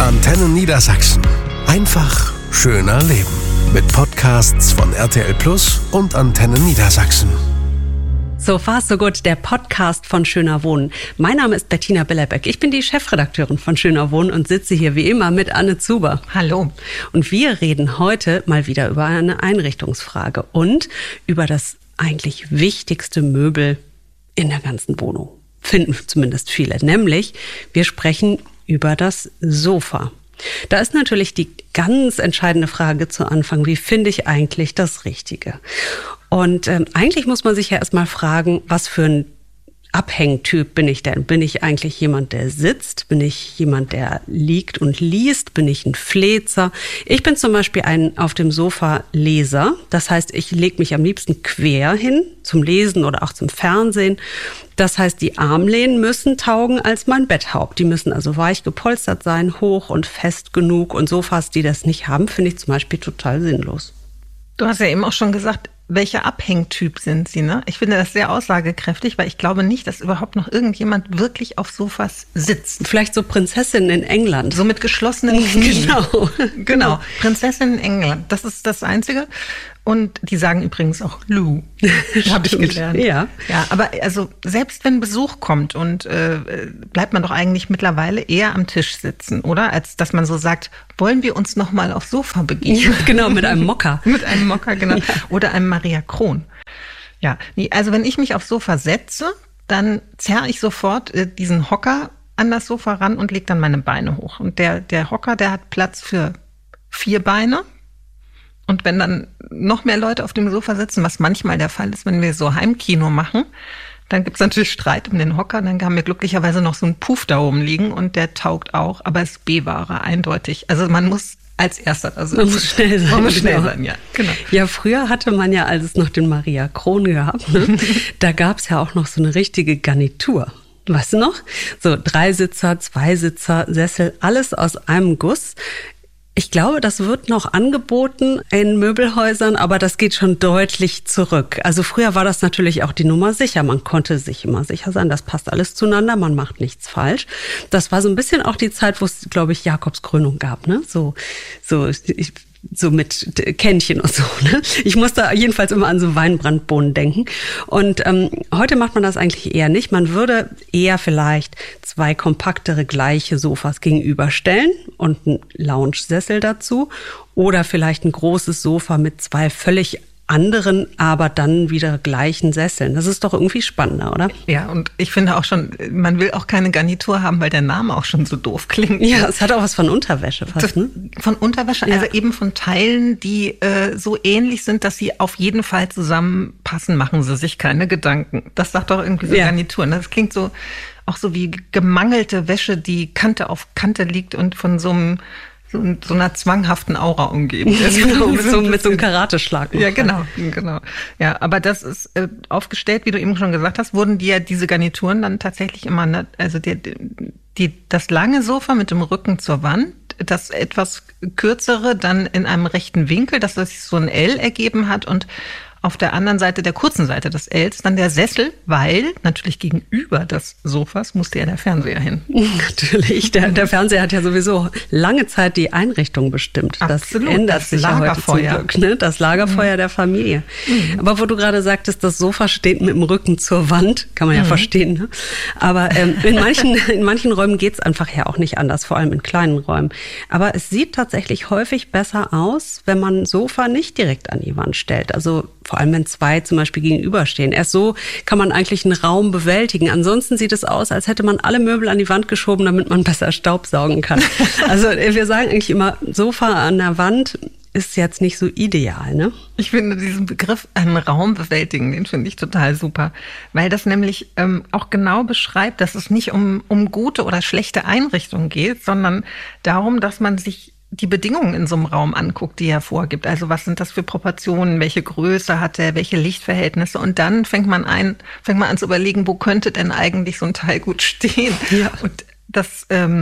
Antenne Niedersachsen. Einfach schöner leben. Mit Podcasts von RTL Plus und Antenne Niedersachsen. So far so good, der Podcast von Schöner Wohnen. Mein Name ist Bettina Bellerbeck. Ich bin die Chefredakteurin von Schöner Wohnen und sitze hier wie immer mit Anne Zuber. Hallo. Und wir reden heute mal wieder über eine Einrichtungsfrage und über das eigentlich wichtigste Möbel in der ganzen Wohnung. Finden zumindest viele. Nämlich, wir sprechen über das Sofa. Da ist natürlich die ganz entscheidende Frage zu Anfang, wie finde ich eigentlich das Richtige? Und eigentlich muss man sich ja erstmal fragen, was für ein Abhängtyp bin ich denn? Bin ich eigentlich jemand, der sitzt? Bin ich jemand, der liegt und liest? Bin ich ein Flezer? Ich bin zum Beispiel ein auf dem Sofa Leser. Das heißt, ich lege mich am liebsten quer hin zum Lesen oder auch zum Fernsehen. Das heißt, die Armlehnen müssen taugen als mein Betthaupt. Die müssen also weich gepolstert sein, hoch und fest genug. Und Sofas, die das nicht haben, finde ich zum Beispiel total sinnlos. Du hast ja eben auch schon gesagt, welcher Abhängtyp sind Sie, ne? Ich finde das sehr aussagekräftig, weil ich glaube nicht, dass überhaupt noch irgendjemand wirklich auf Sofas sitzt. Vielleicht so Prinzessinnen in England. So mit geschlossenen Knien. Genau. Prinzessinnen in England, das ist das Einzige. Und die sagen übrigens auch Lou, habe ich gelernt. Ja, aber also selbst wenn Besuch kommt und bleibt man doch eigentlich mittlerweile eher am Tisch sitzen, oder? Als dass man so sagt, wollen wir uns noch mal aufs Sofa begeben? Ja, genau, mit einem Mokka. Mit einem Mokka, genau. Ja. Oder einem Maria Kron. Ja, also wenn ich mich aufs Sofa setze, dann zerre ich sofort diesen Hocker an das Sofa ran und lege dann meine Beine hoch. Und der Hocker, der hat Platz für 4 Beine. Und wenn dann noch mehr Leute auf dem Sofa sitzen, was manchmal der Fall ist, wenn wir so Heimkino machen, dann gibt's natürlich Streit um den Hocker. Dann haben wir glücklicherweise noch so einen Puff da oben liegen und der taugt auch, aber ist B-Ware, eindeutig. Also man muss als Erster da sitzen. Man muss schnell sein. Man muss schnell sein, ja. Genau. Ja, früher hatte man ja, als es noch den Maria Kron gab, ne, da gab's ja auch noch so eine richtige Garnitur. Weißt du noch? So 3-Sitzer, 2-Sitzer, Sessel, alles aus einem Guss. Ich glaube, das wird noch angeboten in Möbelhäusern, aber das geht schon deutlich zurück. Also früher war das natürlich auch die Nummer sicher. Man konnte sich immer sicher sein, das passt alles zueinander, man macht nichts falsch. Das war so ein bisschen auch die Zeit, wo es, glaube ich, Jakobskrönung gab, ne? So mit Kännchen und so. Ne? Ich muss da jedenfalls immer an so Weinbrandbohnen denken. Und heute macht man das eigentlich eher nicht. Man würde eher vielleicht 2 kompaktere gleiche Sofas gegenüberstellen und einen Lounge-Sessel dazu. Oder vielleicht ein großes Sofa mit 2 völlig anderen, aber dann wieder gleichen Sesseln. Das ist doch irgendwie spannender, oder? Ja, und ich finde auch schon, man will auch keine Garnitur haben, weil der Name auch schon so doof klingt. Ja, es hat auch was von Unterwäsche fast, ne? Von Unterwäsche, also eben von Teilen, die so ähnlich sind, dass sie auf jeden Fall zusammenpassen, machen sie sich keine Gedanken. Das sagt doch irgendwie so Garnitur. Das klingt so, auch so wie gemangelte Wäsche, die Kante auf Kante liegt und von so einer zwanghaften Aura umgeben ist. Genau, mit so einem Karateschlag. Ja, genau. Ja, aber das ist aufgestellt, wie du eben schon gesagt hast, wurden diese Garnituren dann tatsächlich immer, ne, also das lange Sofa mit dem Rücken zur Wand, das etwas kürzere dann in einem rechten Winkel, dass das sich so ein L ergeben hat und auf der anderen Seite, der kurzen Seite des Ls, dann der Sessel, weil natürlich gegenüber des Sofas musste ja der Fernseher hin. Natürlich, der Fernseher hat ja sowieso lange Zeit die Einrichtung bestimmt. Absolut, das ändert sich ja heute zum Glück, ne? Das Lagerfeuer der Familie. Aber wo du gerade sagtest, das Sofa steht mit dem Rücken zur Wand, kann man ja verstehen. Ne? Aber in manchen Räumen geht's einfach ja auch nicht anders, vor allem in kleinen Räumen. Aber es sieht tatsächlich häufig besser aus, wenn man ein Sofa nicht direkt an die Wand stellt. Also vor allem, wenn 2 zum Beispiel gegenüberstehen. Erst so kann man eigentlich einen Raum bewältigen. Ansonsten sieht es aus, als hätte man alle Möbel an die Wand geschoben, damit man besser Staubsaugen kann. Also wir sagen eigentlich immer, Sofa an der Wand ist jetzt nicht so ideal, ne? Ich finde diesen Begriff einen Raum bewältigen, den finde ich total super. Weil das nämlich auch genau beschreibt, dass es nicht um gute oder schlechte Einrichtungen geht, sondern darum, dass man sich die Bedingungen in so einem Raum anguckt, die er vorgibt. Also was sind das für Proportionen, welche Größe hat er, welche Lichtverhältnisse? Und dann fängt man an zu überlegen, wo könnte denn eigentlich so ein Teil gut stehen? Ja. Und das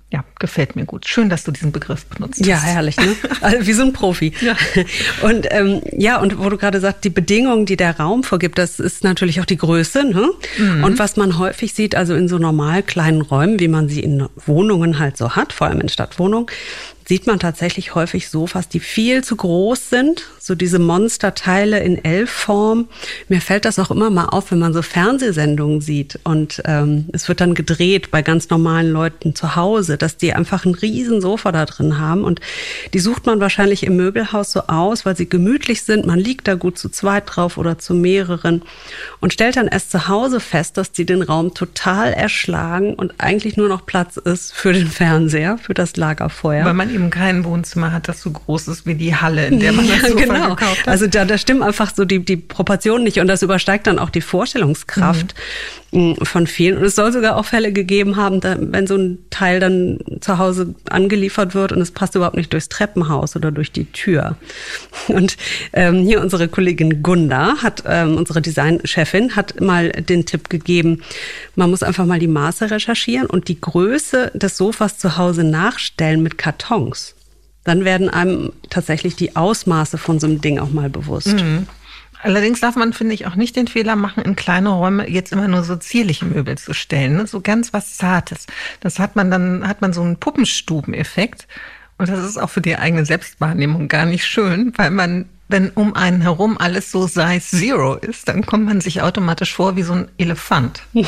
Ja, gefällt mir gut. Schön, dass du diesen Begriff benutzt hast. Ja, herrlich, ne? Also wie so ein Profi. Ja. Und und wo du gerade sagst, die Bedingungen, die der Raum vorgibt, das ist natürlich auch die Größe, ne? Mhm. Und was man häufig sieht, also in so normal kleinen Räumen, wie man sie in Wohnungen halt so hat, vor allem in Stadtwohnungen, sieht man tatsächlich häufig Sofas, die viel zu groß sind, so diese Monsterteile in L-Form. Mir fällt das auch immer mal auf, wenn man so Fernsehsendungen sieht und es wird dann gedreht bei ganz normalen Leuten zu Hause, dass die einfach ein riesen Sofa da drin haben und die sucht man wahrscheinlich im Möbelhaus so aus, weil sie gemütlich sind. Man liegt da gut zu zweit drauf oder zu mehreren und stellt dann erst zu Hause fest, dass die den Raum total erschlagen und eigentlich nur noch Platz ist für den Fernseher, für das Lagerfeuer. Weil man eben kein Wohnzimmer hat, das so groß ist wie die Halle, in der man das Sofa gekauft hat. Also da stimmen einfach so die Proportionen nicht und das übersteigt dann auch die Vorstellungskraft von vielen. Und es soll sogar auch Fälle gegeben haben, wenn so ein Teil dann zu Hause angeliefert wird und es passt überhaupt nicht durchs Treppenhaus oder durch die Tür. Und hier unsere Kollegin Gunda unsere Designchefin, hat mal den Tipp gegeben, man muss einfach mal die Maße recherchieren und die Größe des Sofas zu Hause nachstellen mit Kartons. Dann werden einem tatsächlich die Ausmaße von so einem Ding auch mal bewusst. Mhm. Allerdings darf man, finde ich, auch nicht den Fehler machen, in kleine Räume jetzt immer nur so zierliche Möbel zu stellen, ne? So ganz was Zartes. Das hat man so einen Puppenstubeneffekt. Und das ist auch für die eigene Selbstwahrnehmung gar nicht schön, weil wenn um einen herum alles so Size Zero ist, dann kommt man sich automatisch vor wie so ein Elefant. Ja,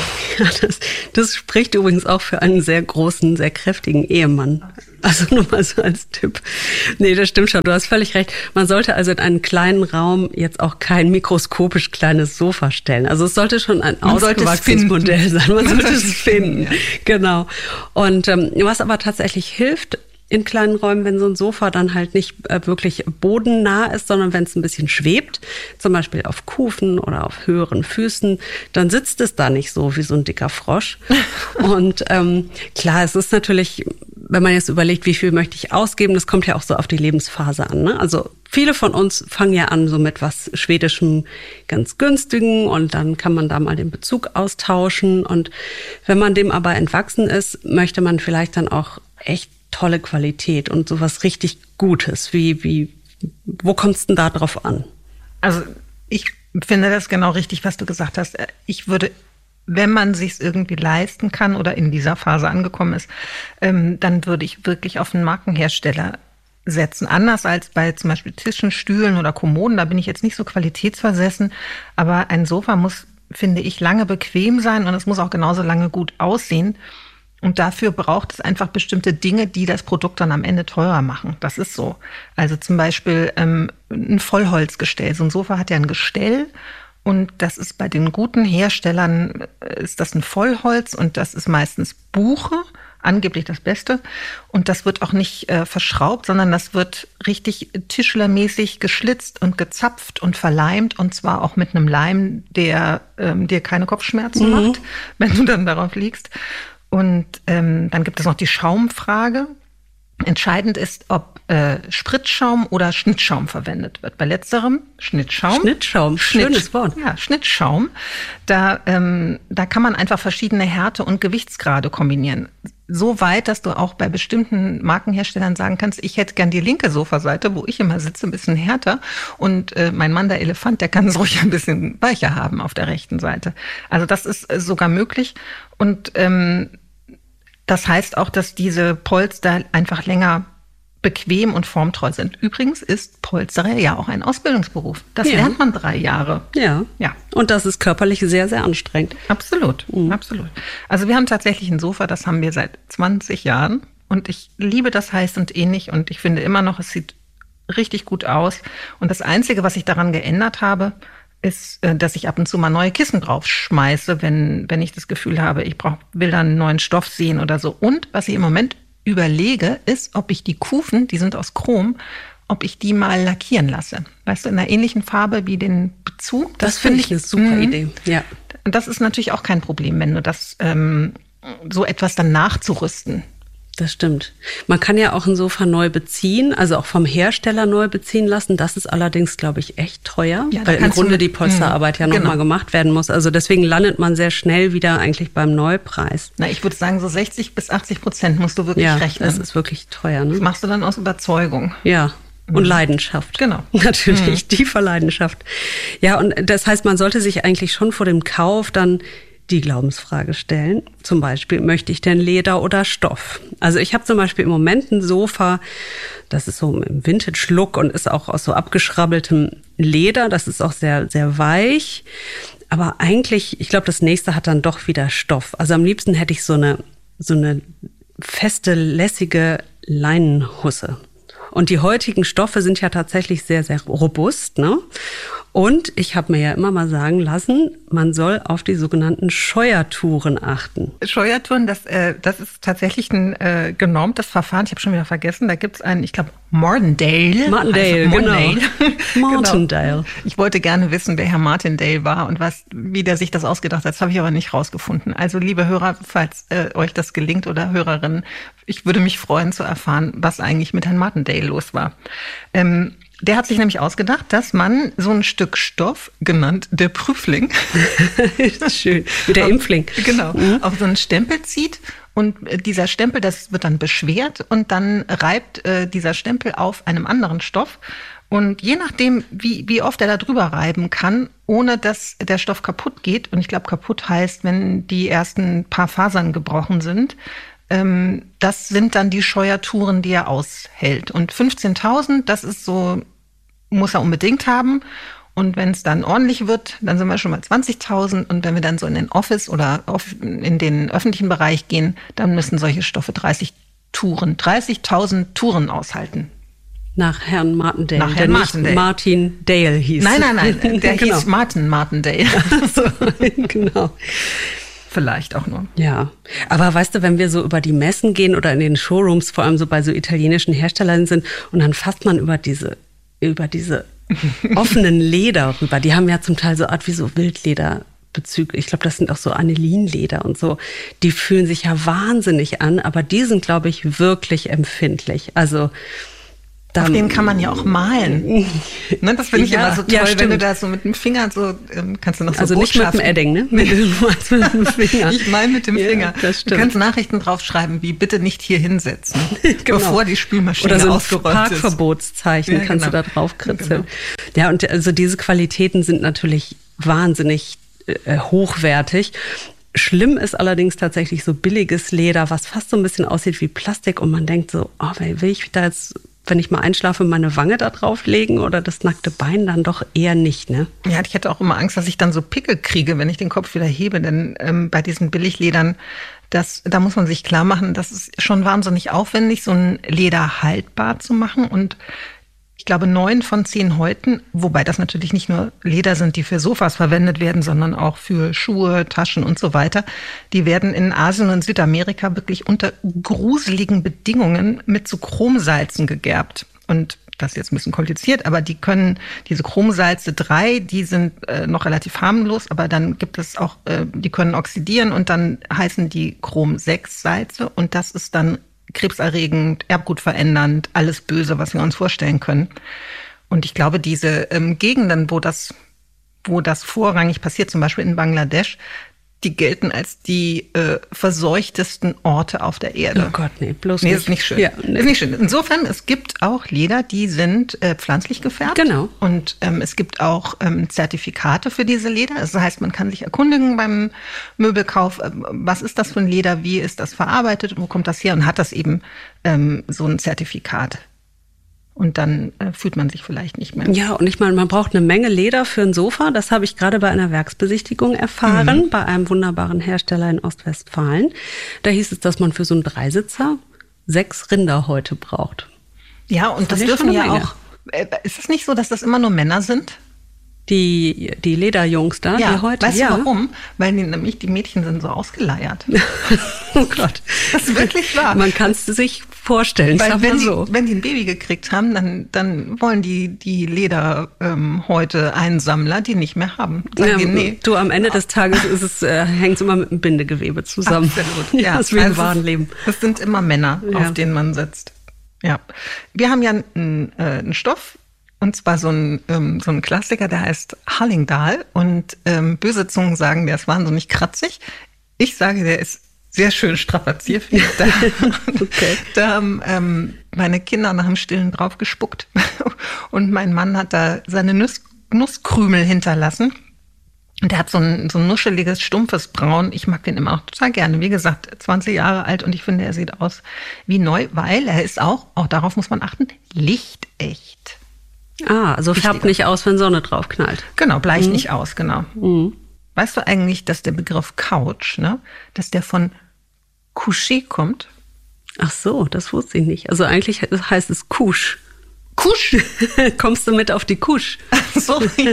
das spricht übrigens auch für einen sehr großen, sehr kräftigen Ehemann. Also nur mal so als Tipp. Nee, das stimmt schon. Du hast völlig recht. Man sollte also in einen kleinen Raum jetzt auch kein mikroskopisch kleines Sofa stellen. Also es sollte schon ein ausgewachsenes Modell sein. Man sollte es finden. Ja. Genau. Und was aber tatsächlich hilft, in kleinen Räumen, wenn so ein Sofa dann halt nicht wirklich bodennah ist, sondern wenn es ein bisschen schwebt, zum Beispiel auf Kufen oder auf höheren Füßen, dann sitzt es da nicht so wie so ein dicker Frosch. Und klar, es ist natürlich, wenn man jetzt überlegt, wie viel möchte ich ausgeben, das kommt ja auch so auf die Lebensphase an, ne? Also viele von uns fangen ja an so mit was Schwedischem, ganz günstigen und dann kann man da mal den Bezug austauschen. Und wenn man dem aber entwachsen ist, möchte man vielleicht dann auch echt tolle Qualität und sowas richtig Gutes. Wo kommt es denn da drauf an? Also ich finde das genau richtig, was du gesagt hast. Ich würde, wenn man sich's irgendwie leisten kann oder in dieser Phase angekommen ist, dann würde ich wirklich auf einen Markenhersteller setzen. Anders als bei zum Beispiel Tischen, Stühlen oder Kommoden. Da bin ich jetzt nicht so qualitätsversessen. Aber ein Sofa muss, finde ich, lange bequem sein und es muss auch genauso lange gut aussehen. Und dafür braucht es einfach bestimmte Dinge, die das Produkt dann am Ende teurer machen. Das ist so. Also zum Beispiel ein Vollholzgestell. So ein Sofa hat ja ein Gestell und das ist bei den guten Herstellern, ist das ein Vollholz und das ist meistens Buche, angeblich das Beste. Und das wird auch nicht verschraubt, sondern das wird richtig tischlermäßig geschlitzt und gezapft und verleimt und zwar auch mit einem Leim, der dir keine Kopfschmerzen macht, wenn du dann darauf liegst. Und dann gibt es noch die Schaumpfrage. Entscheidend ist, ob Spritzschaum oder Schnittschaum verwendet wird. Bei letzterem Schnittschaum. Schönes Wort. Ja, Schnittschaum. Da kann man einfach verschiedene Härte und Gewichtsgrade kombinieren. So weit, dass du auch bei bestimmten Markenherstellern sagen kannst, ich hätte gern die linke Sofaseite, wo ich immer sitze, ein bisschen härter. Und mein Mann, der Elefant, der kann es ruhig ein bisschen weicher haben auf der rechten Seite. Also das ist sogar möglich. Und das heißt auch, dass diese Polster einfach länger bequem und formtreu sind. Übrigens ist Polsterer ja auch ein Ausbildungsberuf. Das lernt man 3 Jahre. Ja. Und das ist körperlich sehr, sehr anstrengend. Absolut, absolut. Also wir haben tatsächlich ein Sofa, das haben wir seit 20 Jahren. Und ich liebe das heiß und ähnlich. Und ich finde immer noch, es sieht richtig gut aus. Und das Einzige, was ich daran geändert habe, ist, dass ich ab und zu mal neue Kissen draufschmeiße, wenn ich das Gefühl habe, ich will da einen neuen Stoff sehen oder so. Und was ich im Moment überlege, ist, ob ich die Kufen, die sind aus Chrom, ob ich die mal lackieren lasse. Weißt du, in einer ähnlichen Farbe wie den Bezug. Das finde ich eine super Idee. Ja. Das ist natürlich auch kein Problem, wenn du das so etwas dann nachzurüsten. Das stimmt. Man kann ja auch ein Sofa neu beziehen, also auch vom Hersteller neu beziehen lassen. Das ist allerdings, glaube ich, echt teuer, ja, weil im Grunde die Polsterarbeit ja nochmal gemacht werden muss. Also deswegen landet man sehr schnell wieder eigentlich beim Neupreis. Na, ich würde sagen, so 60-80% musst du wirklich rechnen. Das ist wirklich teuer. Ne? Das machst du dann aus Überzeugung. Ja. Und Leidenschaft. Genau. Natürlich, tiefer Leidenschaft. Ja, und das heißt, man sollte sich eigentlich schon vor dem Kauf dann die Glaubensfrage stellen. Zum Beispiel, möchte ich denn Leder oder Stoff? Also ich habe zum Beispiel im Moment ein Sofa, das ist so im Vintage-Look und ist auch aus so abgeschrabbeltem Leder. Das ist auch sehr, sehr weich. Aber eigentlich, ich glaube, das nächste hat dann doch wieder Stoff. Also am liebsten hätte ich so eine feste, lässige Leinenhusse. Und die heutigen Stoffe sind ja tatsächlich sehr, sehr robust, ne? Und ich habe mir ja immer mal sagen lassen, man soll auf die sogenannten Scheuertouren achten. Scheuertouren, das ist tatsächlich ein genormtes Verfahren. Ich habe schon wieder vergessen, da gibt es einen, ich glaube, Martindale, genau. Martindale. Genau. Ich wollte gerne wissen, wer Herr Martindale war und wie der sich das ausgedacht hat. Das habe ich aber nicht rausgefunden. Also liebe Hörer, falls euch das gelingt oder Hörerinnen, ich würde mich freuen zu erfahren, was eigentlich mit Herrn Martindale los war. Der hat sich nämlich ausgedacht, dass man so ein Stück Stoff, genannt der Prüfling, schön, wie der Impfling, genau, auf so einen Stempel zieht und dieser Stempel, das wird dann beschwert und dann reibt dieser Stempel auf einem anderen Stoff und je nachdem, wie oft er da drüber reiben kann, ohne dass der Stoff kaputt geht, und ich glaube kaputt heißt, wenn die ersten paar Fasern gebrochen sind, das sind dann die Scheuertouren, die er aushält. Und 15.000, das ist so, muss er unbedingt haben. Und wenn es dann ordentlich wird, dann sind wir schon mal 20.000. Und wenn wir dann so in den Office oder in den öffentlichen Bereich gehen, dann müssen solche Stoffe 30.000 Touren aushalten. Nach Herrn Martindale. Nach Herrn Martindale. Martin Dale hieß. Nein, der hieß Martindale. So, genau. Vielleicht auch nur. Ja, aber weißt du, wenn wir so über die Messen gehen oder in den Showrooms, vor allem so bei so italienischen Herstellern sind, und dann fasst man über diese offenen Leder rüber. Die haben ja zum Teil so Art wie so Wildlederbezüge. Ich glaube, das sind auch so Anilinleder und so. Die fühlen sich ja wahnsinnig an, aber die sind, glaube ich, wirklich empfindlich. Also auf denen kann man ja auch malen. Ne, das finde ich immer so toll, wenn du da so mit dem Finger so, kannst du noch so also Botschaften. Nicht mit dem Edding, ne? Mit dem Finger. Ich meine mit dem Finger. Das stimmt. Du kannst Nachrichten draufschreiben, wie bitte nicht hier hinsetzen, genau, bevor die Spülmaschine oder so ausgeräumt ist. Parkverbotszeichen kannst du da drauf kritzeln. Genau. Ja, und also diese Qualitäten sind natürlich wahnsinnig hochwertig. Schlimm ist allerdings tatsächlich so billiges Leder, was fast so ein bisschen aussieht wie Plastik und man denkt so, oh, will ich da jetzt, wenn ich mal einschlafe, meine Wange da drauf legen oder das nackte Bein, dann doch eher nicht, ne? Ja, ich hätte auch immer Angst, dass ich dann so Pickel kriege, wenn ich den Kopf wieder hebe, denn bei diesen Billigledern, da muss man sich klar machen, das ist schon wahnsinnig aufwendig, so ein Leder haltbar zu machen, und ich glaube 9 von 10 Häuten, wobei das natürlich nicht nur Leder sind, die für Sofas verwendet werden, sondern auch für Schuhe, Taschen und so weiter. Die werden in Asien und Südamerika wirklich unter gruseligen Bedingungen mit so Chromsalzen gegerbt. Und das ist jetzt ein bisschen kompliziert, aber diese Chromsalze 3, die sind noch relativ harmlos, aber dann gibt es auch, die können oxidieren und dann heißen die Chrom-6-Salze und das ist dann krebserregend, erbgutverändernd, alles Böse, was wir uns vorstellen können. Und ich glaube, diese Gegenden, wo das vorrangig passiert, zum Beispiel in Bangladesch, die gelten als die verseuchtesten Orte auf der Erde. Oh Gott, nee, bloß nicht. Nee, ist nicht schön. Ja, nee. Ist nicht schön. Insofern, es gibt auch Leder, die sind pflanzlich gefärbt. Genau. Und es gibt auch Zertifikate für diese Leder. Das heißt, man kann sich erkundigen beim Möbelkauf, was ist das für ein Leder, wie ist das verarbeitet, wo kommt das her, und hat das eben so ein Zertifikat. Und dann fühlt man sich vielleicht nicht mehr. Ja, und ich meine, man braucht eine Menge Leder für ein Sofa. Das habe ich gerade bei einer Werksbesichtigung erfahren, bei einem wunderbaren Hersteller in Ostwestfalen. Da hieß es, dass man für so einen Dreisitzer 6 Rinderhäute braucht. Ja, und das dürfen ja auch. Ist es nicht so, dass das immer nur Männer sind, Die Lederjungs da, Ja, die heute. weißt du warum? Weil die Mädchen sind so ausgeleiert. Oh Gott. Das ist wirklich wahr. Man kann es sich vorstellen, Weil wenn so. die ein Baby gekriegt haben, dann wollen die Leder-Einsammler die nicht mehr haben. Sagen die, nee. Du, am Ende des Tages hängt es immer mit dem Bindegewebe zusammen. Absolut. Ja, das ist wie im wahren Leben. Das sind immer Männer, auf denen man sitzt. Ja. Wir haben ja einen Stoff, und zwar so ein Klassiker, der heißt Hallingdal. Und böse Zungen sagen, der ist wahnsinnig kratzig. Ich sage, der ist sehr schön strapaziert. Okay. Da haben meine Kinder nach dem Stillen drauf gespuckt. Und mein Mann hat da seine Nusskrümel hinterlassen. Und der hat so ein nuscheliges, stumpfes Braun. Ich mag den immer auch total gerne. Wie gesagt, 20 Jahre alt und ich finde, er sieht aus wie neu, weil er ist auch darauf muss man achten, lichtecht. Also färbt nicht aus, wenn Sonne drauf knallt. Genau, bleicht nicht aus, genau. Weißt du eigentlich, dass der Begriff Couch, ne, dass der von Coucher kommt? Ach so, das wusste ich nicht. Also eigentlich heißt es Couche. Couche? Kommst du mit auf die Couche? So, ja.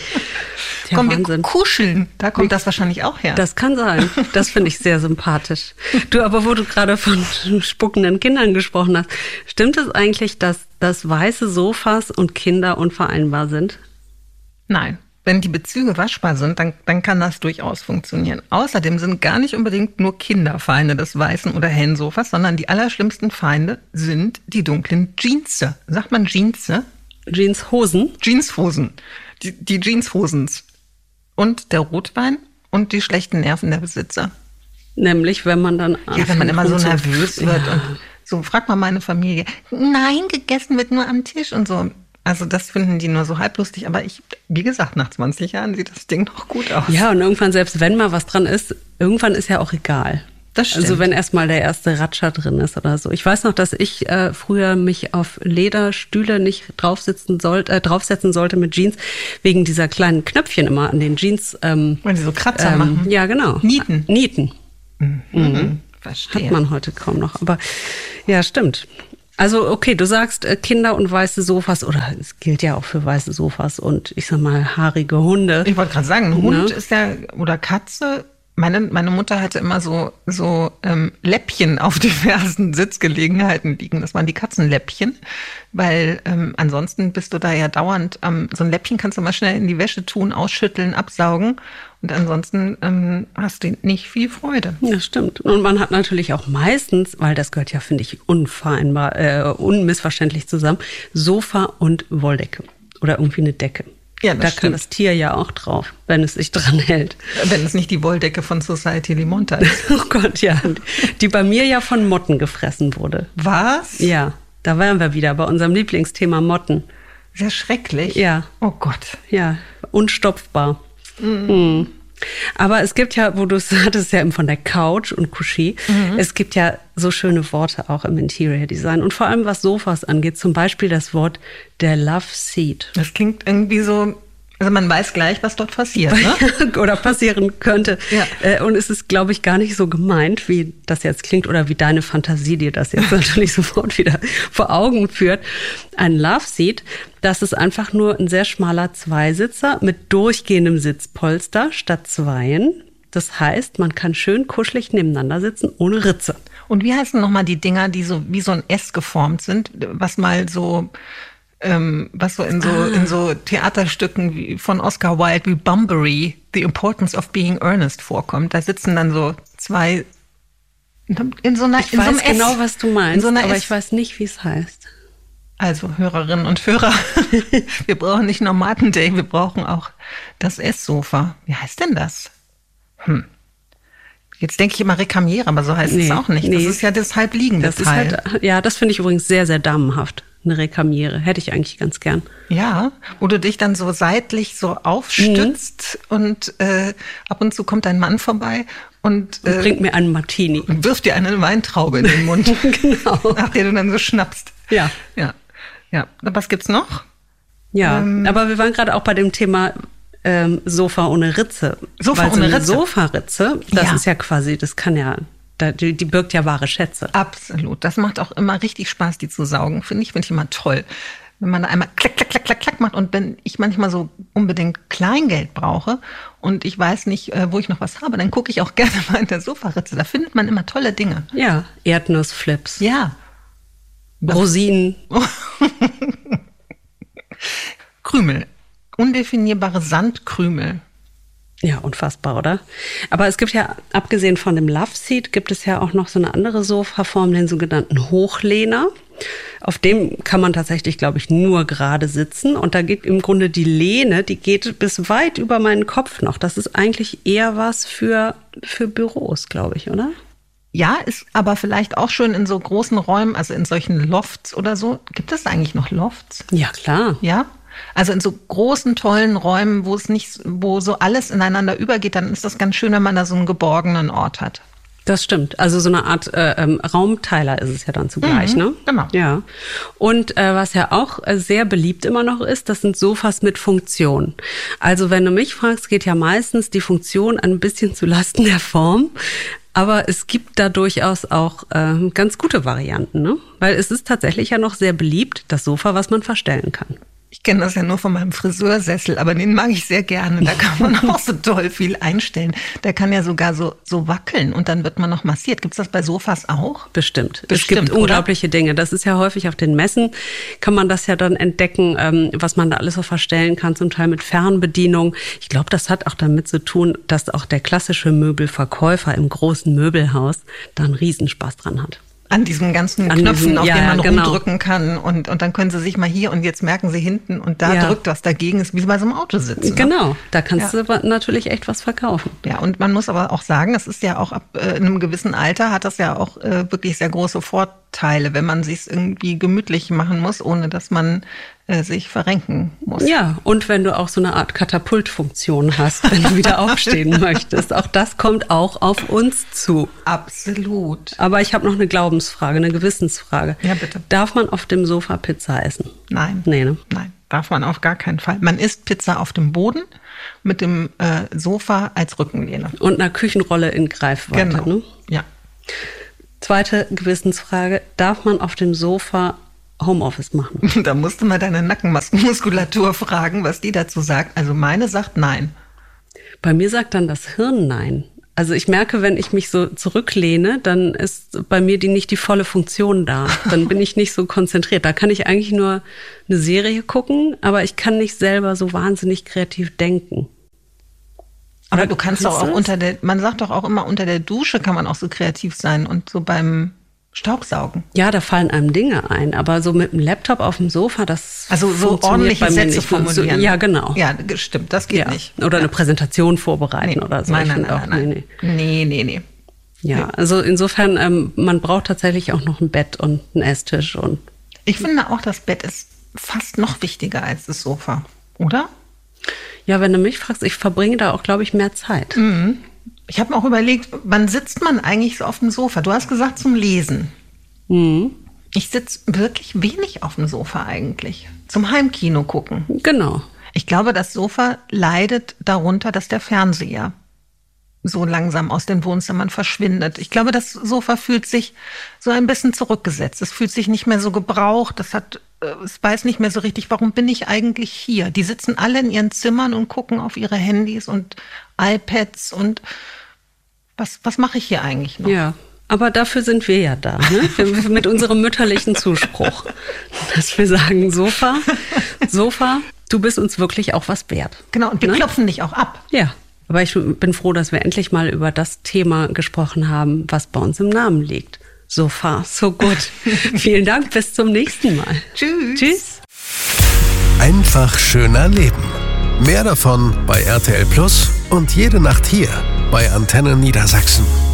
Ja, Komm, Wahnsinn. wir kuscheln. Da kommt das wahrscheinlich auch her. Das kann sein. Das finde ich sehr sympathisch. Du, aber wo du gerade von spuckenden Kindern gesprochen hast, stimmt es eigentlich, dass weiße Sofas und Kinder unvereinbar sind? Nein. Wenn die Bezüge waschbar sind, dann kann das durchaus funktionieren. Außerdem sind gar nicht unbedingt nur Kinder Feinde des weißen oder hellen Sofas, sondern die allerschlimmsten Feinde sind die dunklen Jeans. Sagt man Jeans? Jeanshosen? Jeanshosen. Die Jeanshosens. Und der Rotwein und die schlechten Nerven der Besitzer. Nämlich, wenn man dann... Ja, wenn man immer so nervös wird und so, frag mal meine Familie. Nein, gegessen wird nur am Tisch und so. Also das finden die nur so halblustig. Aber wie gesagt, nach 20 Jahren sieht das Ding noch gut aus. Ja, und irgendwann, selbst wenn mal was dran ist, irgendwann ist ja auch egal. Das stimmt. Also wenn erstmal der erste Ratscher drin ist oder so. Ich weiß noch, dass ich früher mich auf Lederstühle nicht draufsetzen sollte mit Jeans, wegen dieser kleinen Knöpfchen immer an den Jeans. Weil die so Kratzer machen. Ja, genau. Nieten. Verstehe. Hat man heute kaum noch. Aber ja, stimmt. Also okay, du sagst Kinder und weiße Sofas, oder es gilt ja auch für weiße Sofas und ich sag mal haarige Hunde. Ich wollte gerade sagen, ein Hund ist ja, oder Katze. Meine Mutter hatte immer so Läppchen auf diversen Sitzgelegenheiten liegen. Das waren die Katzenläppchen, weil ansonsten bist du da ja dauernd, so ein Läppchen kannst du mal schnell in die Wäsche tun, ausschütteln, absaugen und ansonsten hast du nicht viel Freude. Ja, stimmt. Und man hat natürlich auch meistens, weil das gehört ja, finde ich, unmissverständlich zusammen, Sofa und Wolldecke oder irgendwie eine Decke. Ja, das da stimmt. kann das Tier ja auch drauf, wenn es sich dran hält. Wenn es nicht die Wolldecke von Society Limonta ist. Oh Gott, ja. Die bei mir ja von Motten gefressen wurde. Was? Ja, da wären wir wieder bei unserem Lieblingsthema Motten. Sehr schrecklich. Ja. Oh Gott. Ja, unstopfbar. Aber es gibt ja, wo du es hattest, ja eben von der Couch und Coucher, es gibt ja so schöne Worte auch im Interior Design und vor allem was Sofas angeht, zum Beispiel das Wort der Love Seat. Das klingt irgendwie so, also man weiß gleich, was dort passiert, ne? Oder passieren könnte. Ja. Und es ist, glaube ich, gar nicht so gemeint, wie das jetzt klingt oder wie deine Fantasie dir das jetzt natürlich sofort wieder vor Augen führt. Ein Love Seat, das ist einfach nur ein sehr schmaler Zweisitzer mit durchgehendem Sitzpolster statt zweien. Das heißt, man kann schön kuschelig nebeneinander sitzen, ohne Ritze. Und wie heißen nochmal die Dinger, die so wie so ein S geformt sind, was mal so... was so in so Theaterstücken wie von Oscar Wilde wie Bunbury, The Importance of Being Earnest vorkommt. Da sitzen dann so zwei in so einer, ich weiß genau, was du meinst, so aber ich weiß nicht, wie es heißt. Also Hörerinnen und Hörer, wir brauchen nicht nur Martin Day, wir brauchen auch das S-Sofa. Wie heißt denn das? Jetzt denke ich immer Recamiere, aber so heißt es auch nicht. Das ist ja das halbliegende Teil. Ist halt, ja, das finde ich übrigens sehr, sehr damenhaft. Eine Recamiere. Hätte ich eigentlich ganz gern. Ja, wo du dich dann so seitlich so aufstützt und ab und zu kommt dein Mann vorbei und bringt mir einen Martini. Und wirft dir eine Weintraube in den Mund. Genau. Nach der du dann so schnappst. Ja. Was gibt's noch? Ja, aber wir waren gerade auch bei dem Thema Sofa ohne Ritze. Sofa ohne Ritze. Sofaritze, das ist ja quasi, das kann ja... Die birgt ja wahre Schätze. Absolut. Das macht auch immer richtig Spaß, die zu saugen. Finde ich immer toll. Wenn man da einmal klack, klack, klack, klack, klack macht und wenn ich manchmal so unbedingt Kleingeld brauche und ich weiß nicht, wo ich noch was habe, dann gucke ich auch gerne mal in der Sofaritze. Da findet man immer tolle Dinge. Ja, Erdnussflips. Ja. Rosinen. Krümel. Undefinierbare Sandkrümel. Ja, unfassbar, oder? Aber es gibt ja, abgesehen von dem Love Seat, gibt es ja auch noch so eine andere Sofaform, den sogenannten Hochlehner. Auf dem kann man tatsächlich, glaube ich, nur gerade sitzen. Und da geht im Grunde die Lehne, die geht bis weit über meinen Kopf noch. Das ist eigentlich eher was für Büros, glaube ich, oder? Ja, ist aber vielleicht auch schön in so großen Räumen, also in solchen Lofts oder so. Gibt es eigentlich noch Lofts? Ja, klar. Ja? Also in so großen, tollen Räumen, wo so alles ineinander übergeht, dann ist das ganz schön, wenn man da so einen geborgenen Ort hat. Das stimmt. Also so eine Art Raumteiler ist es ja dann zugleich, ne? Genau. Ja. Und was ja auch sehr beliebt immer noch ist, das sind Sofas mit Funktion. Also wenn du mich fragst, geht ja meistens die Funktion ein bisschen zu Lasten der Form. Aber es gibt da durchaus auch ganz gute Varianten, ne? Weil es ist tatsächlich ja noch sehr beliebt, das Sofa, was man verstellen kann. Ich kenne das ja nur von meinem Friseursessel, aber den mag ich sehr gerne. Da kann man auch so toll viel einstellen. Der kann ja sogar so wackeln und dann wird man noch massiert. Gibt es das bei Sofas auch? Bestimmt. Es gibt unglaubliche Dinge. Das ist ja häufig auf den Messen, kann man das ja dann entdecken, was man da alles so verstellen kann, zum Teil mit Fernbedienung. Ich glaube, das hat auch damit zu tun, dass auch der klassische Möbelverkäufer im großen Möbelhaus da einen Riesenspaß dran hat. An diesen ganzen Knöpfen, auf denen man rumdrücken kann. Und dann können sie sich mal hier und jetzt merken sie hinten und da drückt was dagegen, ist wie bei so einem Auto sitzen. Genau, da kannst du natürlich echt was verkaufen. Ja, und man muss aber auch sagen, es ist ja auch ab einem gewissen Alter hat das ja auch wirklich sehr große Vorteile, wenn man sich irgendwie gemütlich machen muss, ohne dass man sich verrenken muss. Ja, und wenn du auch so eine Art Katapultfunktion hast, wenn du wieder aufstehen möchtest. Auch das kommt auch auf uns zu. Absolut. Aber ich habe noch eine Glaubensfrage, eine Gewissensfrage. Ja, bitte. Darf man auf dem Sofa Pizza essen? Nein. Nee, ne? Nein, darf man auf gar keinen Fall. Man isst Pizza auf dem Boden mit dem Sofa als Rückenlehne. Und einer Küchenrolle in Greifweite, genau. Ne? Ja. Zweite Gewissensfrage, darf man auf dem Sofa Homeoffice machen? Da musst du mal deine Nackenmuskulatur fragen, was die dazu sagt. Also meine sagt nein. Bei mir sagt dann das Hirn nein. Also ich merke, wenn ich mich so zurücklehne, dann ist bei mir nicht die volle Funktion da. Dann bin ich nicht so konzentriert. Da kann ich eigentlich nur eine Serie gucken, aber ich kann nicht selber so wahnsinnig kreativ denken. Aber du kannst doch auch man sagt doch auch immer, unter der Dusche kann man auch so kreativ sein und so beim Staubsaugen. Ja, da fallen einem Dinge ein, aber so mit dem Laptop auf dem Sofa, das also so ordentliche Sätze formulieren. Ja, genau. Ja, stimmt, das geht nicht. Oder eine Präsentation vorbereiten oder so. Nein. Nee. Ja, also insofern, man braucht tatsächlich auch noch ein Bett und einen Esstisch. Und ich finde auch, das Bett ist fast noch wichtiger als das Sofa, oder? Ja, wenn du mich fragst, ich verbringe da auch, glaube ich, mehr Zeit. Mhm. Ich habe mir auch überlegt, wann sitzt man eigentlich so auf dem Sofa? Du hast gesagt, zum Lesen. Mhm. Ich sitze wirklich wenig auf dem Sofa eigentlich. Zum Heimkino gucken. Genau. Ich glaube, das Sofa leidet darunter, dass der Fernseher so langsam aus den Wohnzimmern verschwindet. Ich glaube, das Sofa fühlt sich so ein bisschen zurückgesetzt. Es fühlt sich nicht mehr so gebraucht. Es weiß nicht mehr so richtig, warum bin ich eigentlich hier? Die sitzen alle in ihren Zimmern und gucken auf ihre Handys und iPads und was mache ich hier eigentlich noch? Ja, aber dafür sind wir ja da, ne? Mit unserem mütterlichen Zuspruch, dass wir sagen, Sofa, du bist uns wirklich auch was wert. Genau, und wir klopfen dich auch ab. Ja, aber ich bin froh, dass wir endlich mal über das Thema gesprochen haben, was bei uns im Namen liegt. So far, so good. Vielen Dank, bis zum nächsten Mal. Tschüss. Einfach schöner Leben. Mehr davon bei RTL Plus und jede Nacht hier bei Antenne Niedersachsen.